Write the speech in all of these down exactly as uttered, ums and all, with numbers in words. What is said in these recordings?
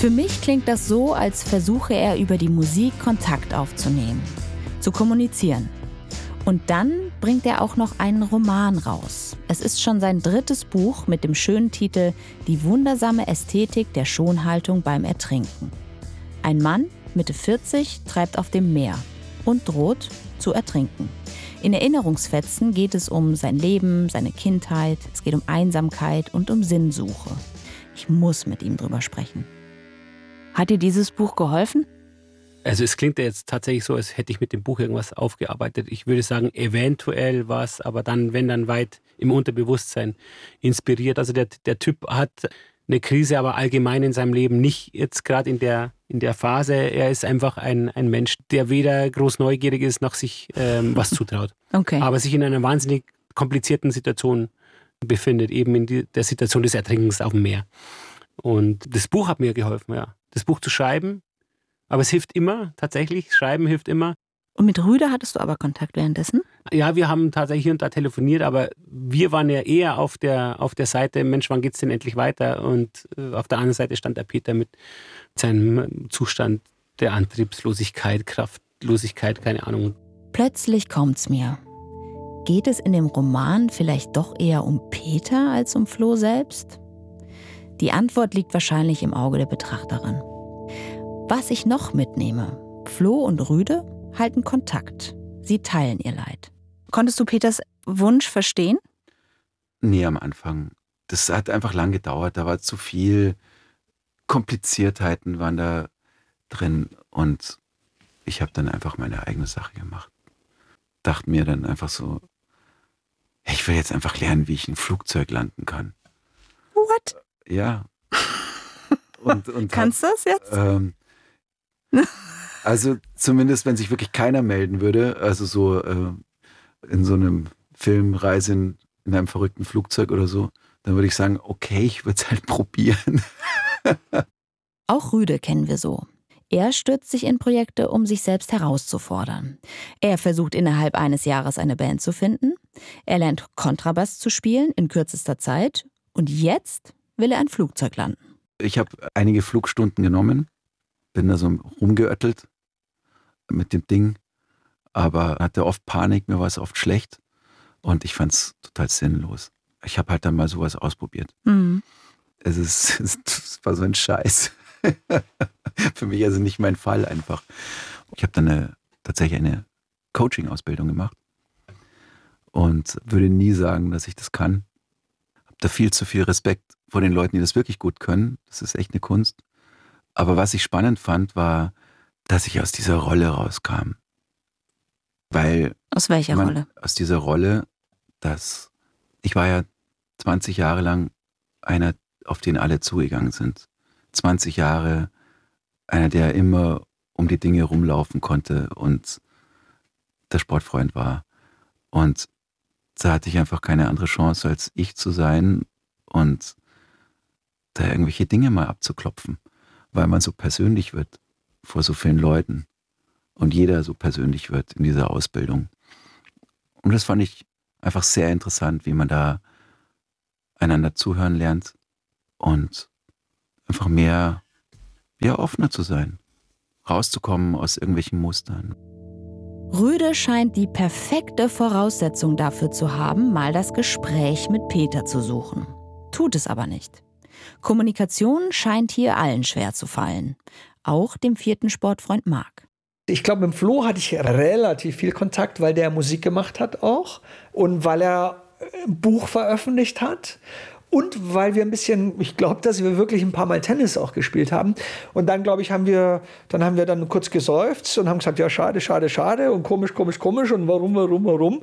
Für mich klingt das so, als versuche er über die Musik Kontakt aufzunehmen, zu kommunizieren. Und dann bringt er auch noch einen Roman raus. Es ist schon sein drittes Buch mit dem schönen Titel »Die wundersame Ästhetik der Schonhaltung beim Ertrinken«. Ein Mann, Mitte vierzig, treibt auf dem Meer und droht zu ertrinken. In Erinnerungsfetzen geht es um sein Leben, seine Kindheit, es geht um Einsamkeit und um Sinnsuche. Ich muss mit ihm drüber sprechen. Hat dir dieses Buch geholfen? Also es klingt ja jetzt tatsächlich so, als hätte ich mit dem Buch irgendwas aufgearbeitet. Ich würde sagen, eventuell was, aber dann, wenn dann weit im Unterbewusstsein inspiriert. Also der, der Typ hat eine Krise, aber allgemein in seinem Leben nicht jetzt gerade in der, in der Phase. Er ist einfach ein, ein Mensch, der weder groß neugierig ist, noch sich ähm, was zutraut. Okay. Aber sich in einer wahnsinnig komplizierten Situation befindet, eben in die, der Situation des Ertrinkens auf dem Meer. Und das Buch hat mir geholfen, ja. Das Buch zu schreiben. Aber es hilft immer, tatsächlich. Schreiben hilft immer. Und mit Rüder hattest du aber Kontakt währenddessen? Ja, wir haben tatsächlich hier und da telefoniert, aber wir waren ja eher auf der, auf der Seite, Mensch, wann geht's denn endlich weiter? Und auf der anderen Seite stand der Peter mit seinem Zustand der Antriebslosigkeit, Kraftlosigkeit, keine Ahnung. Plötzlich kommt's mir. Geht es in dem Roman vielleicht doch eher um Peter als um Flo selbst? Die Antwort liegt wahrscheinlich im Auge der Betrachterin. Was ich noch mitnehme: Flo und Rüde halten Kontakt. Sie teilen ihr Leid. Konntest du Peters Wunsch verstehen? Nee, am Anfang. Das hat einfach lang gedauert. Da war zu viel Kompliziertheiten waren da drin. Und ich habe dann einfach meine eigene Sache gemacht. Dachte mir dann einfach so, ich will jetzt einfach lernen, wie ich ein Flugzeug landen kann. What? Ja. Und, und Kannst du das jetzt? Ähm, also zumindest, wenn sich wirklich keiner melden würde, also so äh, in so einem Film Reise in, in einem verrückten Flugzeug oder so, dann würde ich sagen, okay, ich würde es halt probieren. Auch Rüde kennen wir so. Er stürzt sich in Projekte, um sich selbst herauszufordern. Er versucht innerhalb eines Jahres eine Band zu finden. Er lernt Kontrabass zu spielen in kürzester Zeit. Und jetzt will er ein Flugzeug landen. Ich habe einige Flugstunden genommen, bin da so rumgeöttelt mit dem Ding, aber hatte oft Panik, mir war es oft schlecht und ich fand es total sinnlos. Ich habe halt dann mal sowas ausprobiert. Mhm. Es, ist, es war so ein Scheiß. Für mich also nicht mein Fall einfach. Ich habe dann eine, tatsächlich eine Coaching-Ausbildung gemacht und würde nie sagen, dass ich das kann. Habe da viel zu viel Respekt vor den Leuten, die das wirklich gut können. Das ist echt eine Kunst. Aber was ich spannend fand, war, dass ich aus dieser Rolle rauskam. Weil Aus welcher man, Rolle? Aus dieser Rolle, dass ich war ja zwanzig Jahre lang einer, auf den alle zugegangen sind. zwanzig Jahre einer, der immer um die Dinge rumlaufen konnte und der Sportfreund war. Und da hatte ich einfach keine andere Chance, als ich zu sein und da irgendwelche Dinge mal abzuklopfen, weil man so persönlich wird vor so vielen Leuten und jeder so persönlich wird in dieser Ausbildung. Und das fand ich einfach sehr interessant, wie man da einander zuhören lernt und einfach mehr, mehr offener zu sein, rauszukommen aus irgendwelchen Mustern. Rüde scheint die perfekte Voraussetzung dafür zu haben, mal das Gespräch mit Peter zu suchen. Tut es aber nicht. Kommunikation scheint hier allen schwer zu fallen. Auch dem vierten Sportfreund Marc. Ich glaube, mit Flo hatte ich relativ viel Kontakt, weil der Musik gemacht hat auch und weil er ein Buch veröffentlicht hat. Und weil wir ein bisschen, ich glaube, dass wir wirklich ein paar Mal Tennis auch gespielt haben. Und dann, glaube ich, haben wir, dann haben wir dann kurz geseufzt und haben gesagt, ja, schade, schade, schade und komisch, komisch, komisch und warum, warum, warum.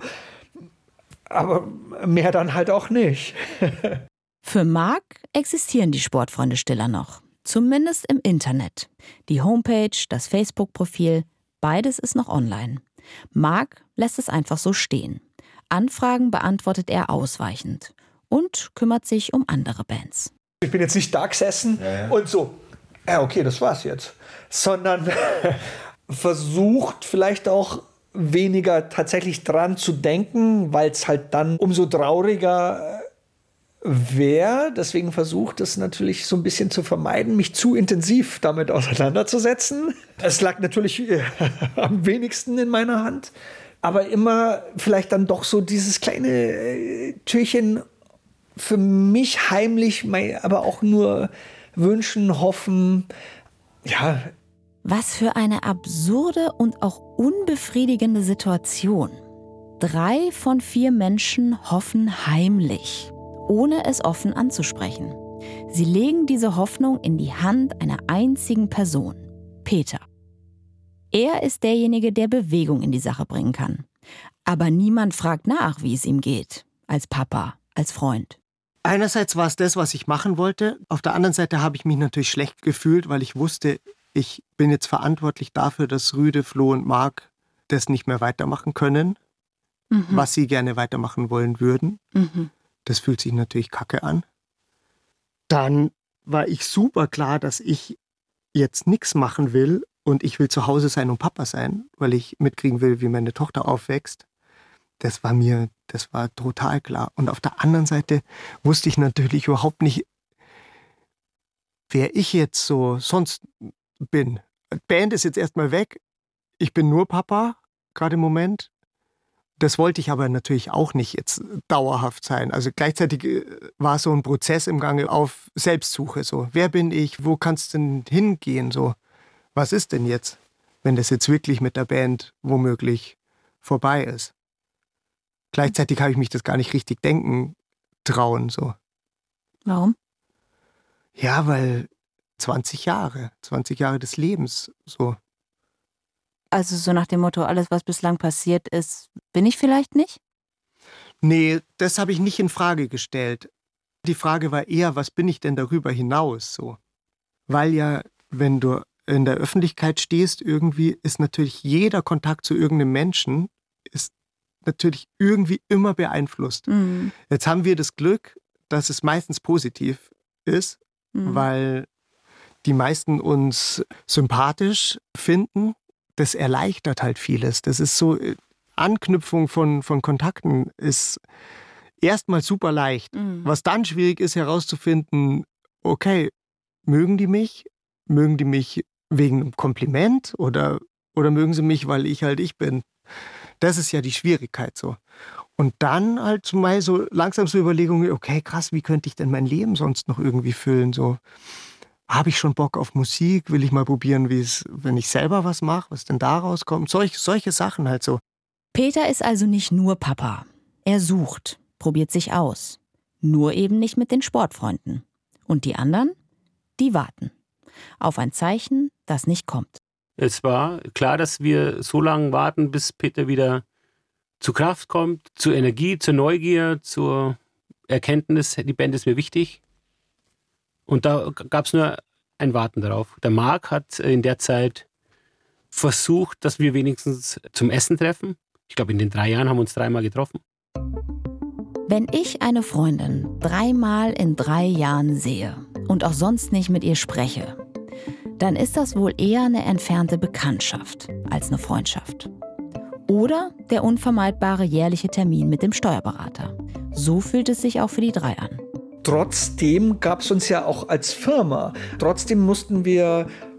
Aber mehr dann halt auch nicht. Für Marc existieren die Sportfreunde Stiller noch. Zumindest im Internet. Die Homepage, das Facebook-Profil, beides ist noch online. Marc lässt es einfach so stehen. Anfragen beantwortet er ausweichend. Und kümmert sich um andere Bands. Ich bin jetzt nicht da gesessen ja, ja. und so, ja okay, das war's jetzt. Sondern versucht vielleicht auch weniger tatsächlich dran zu denken, weil es halt dann umso trauriger wäre. Deswegen versucht es natürlich so ein bisschen zu vermeiden, mich zu intensiv damit auseinanderzusetzen. Es lag natürlich äh, am wenigsten in meiner Hand. Aber immer vielleicht dann doch so dieses kleine äh, Türchen für mich heimlich, aber auch nur wünschen, hoffen. Ja. Was für eine absurde und auch unbefriedigende Situation. Drei von vier Menschen hoffen heimlich, ohne es offen anzusprechen. Sie legen diese Hoffnung in die Hand einer einzigen Person, Peter. Er ist derjenige, der Bewegung in die Sache bringen kann. Aber niemand fragt nach, wie es ihm geht, als Papa, als Freund. Einerseits war es das, was ich machen wollte. Auf der anderen Seite habe ich mich natürlich schlecht gefühlt, weil ich wusste, ich bin jetzt verantwortlich dafür, dass Rüde, Flo und Marc das nicht mehr weitermachen können, mhm. was sie gerne weitermachen wollen würden. Mhm. Das fühlt sich natürlich kacke an. Dann war ich super klar, dass ich jetzt nichts machen will und ich will zu Hause sein und Papa sein, weil ich mitkriegen will, wie meine Tochter aufwächst. Das war mir, das war total klar. Und auf der anderen Seite wusste ich natürlich überhaupt nicht, wer ich jetzt so sonst bin. Band ist jetzt erstmal weg. Ich bin nur Papa, gerade im Moment. Das wollte ich aber natürlich auch nicht jetzt dauerhaft sein. Also gleichzeitig war so ein Prozess im Gange auf Selbstsuche. So, wer bin ich? Wo kann es denn hingehen? So, was ist denn jetzt, wenn das jetzt wirklich mit der Band womöglich vorbei ist? Gleichzeitig habe ich mich das gar nicht richtig denken trauen. So. Warum? Ja, weil zwanzig Jahre, zwanzig Jahre des Lebens, so. Also so nach dem Motto, alles, was bislang passiert ist, bin ich vielleicht nicht? Nee, das habe ich nicht in Frage gestellt. Die Frage war eher, was bin ich denn darüber hinaus, so. Weil ja, wenn du in der Öffentlichkeit stehst, irgendwie ist natürlich jeder Kontakt zu irgendeinem Menschen, ist natürlich irgendwie immer beeinflusst. Mhm. Jetzt haben wir das Glück, dass es meistens positiv ist, mhm. weil die meisten uns sympathisch finden. Das erleichtert halt vieles. Das ist so, Anknüpfung von, von Kontakten ist erstmal super leicht. Mhm. Was dann schwierig ist, herauszufinden, okay, mögen die mich? Mögen die mich wegen einem Kompliment? Oder, oder mögen sie mich, weil ich halt ich bin? Das ist ja die Schwierigkeit so. Und dann halt mal so langsam so Überlegungen, okay, krass, wie könnte ich denn mein Leben sonst noch irgendwie füllen? So, habe ich schon Bock auf Musik? Will ich mal probieren, wie es, wenn ich selber was mache, was denn da rauskommt? Solch, solche Sachen halt so. Peter ist also nicht nur Papa. Er sucht, probiert sich aus. Nur eben nicht mit den Sportfreunden. Und die anderen? Die warten. Auf ein Zeichen, das nicht kommt. Es war klar, dass wir so lange warten, bis Peter wieder zu Kraft kommt, zur Energie, zur Neugier, zur Erkenntnis, die Band ist mir wichtig. Und da gab es nur ein Warten darauf. Der Marc hat in der Zeit versucht, dass wir wenigstens zum Essen treffen. Ich glaube, in den drei Jahren haben wir uns dreimal getroffen. Wenn ich eine Freundin dreimal in drei Jahren sehe und auch sonst nicht mit ihr spreche, dann ist das wohl eher eine entfernte Bekanntschaft als eine Freundschaft. Oder der unvermeidbare jährliche Termin mit dem Steuerberater. So fühlt es sich auch für die drei an. Trotzdem gab es uns ja auch als Firma. Trotzdem mussten wir